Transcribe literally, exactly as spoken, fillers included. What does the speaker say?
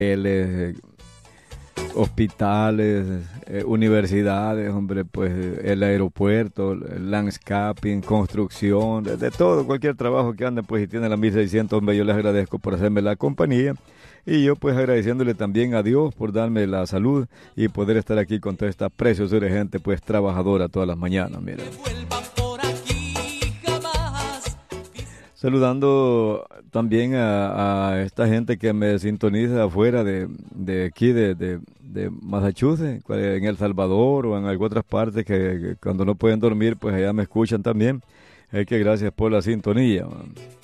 eh, hospitales, eh, universidades, hombre, pues el aeropuerto, el landscaping, construcción, de, de todo, cualquier trabajo que ande, pues y tiene la mil seiscientos, hombre, yo les agradezco por hacerme la compañía. Y yo pues agradeciéndole también a Dios por darme la salud y poder estar aquí con toda esta preciosa gente pues trabajadora todas las mañanas, mira. Saludando también a, a esta gente que me sintoniza afuera de, de aquí, de, de, de Massachusetts, en El Salvador o en algunas otras partes que, que cuando no pueden dormir, pues allá me escuchan también. Es que gracias por la sintonía, man.